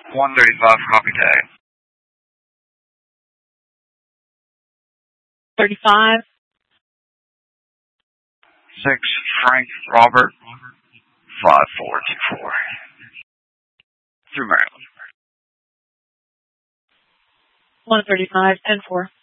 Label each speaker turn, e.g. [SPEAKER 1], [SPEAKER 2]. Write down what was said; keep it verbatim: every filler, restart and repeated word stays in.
[SPEAKER 1] one thirty-five, copy tag.
[SPEAKER 2] thirty-five.
[SPEAKER 1] six, Frank Robert, five four two four. Through Maryland.
[SPEAKER 2] one thirty-five, ten four.